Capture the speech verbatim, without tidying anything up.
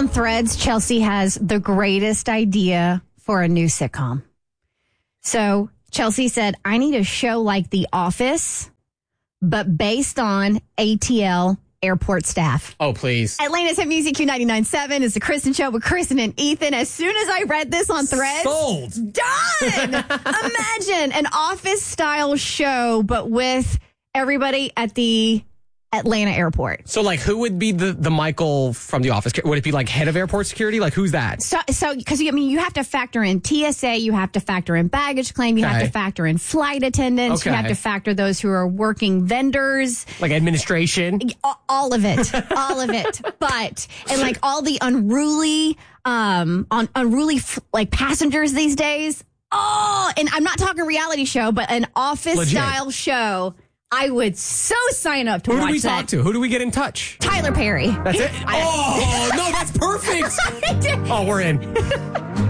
on Threads, Chelsea has the greatest idea for a new sitcom. So Chelsea said, I need a show like The Office, but based on A T L airport staff. Oh, please. Atlanta's Hit Music Q ninety-nine point seven is the Kristen Show with Kristen and Ethan. As soon as I read this on Threads. Sold. Done. Imagine an office-style show, but with everybody at the Atlanta airport. So, like, who would be the, the Michael from The Office? Would it be, like, head of airport security? Like, who's that? So, so because, I mean, you have to factor in T S A, you have to factor in baggage claim, you Okay. have to factor in flight attendants, you Okay. have to factor those who are working vendors. Like, administration? All- All of it, all of it. But, and like all the unruly, um, on unruly, like passengers these days. Oh, and I'm not talking reality show, but an office Legit. style show. I would so sign up to Who watch do we that. talk to? Who do we get in touch? Tyler Perry. That's it? I- Oh, no, that's perfect. I did. Oh, we're in.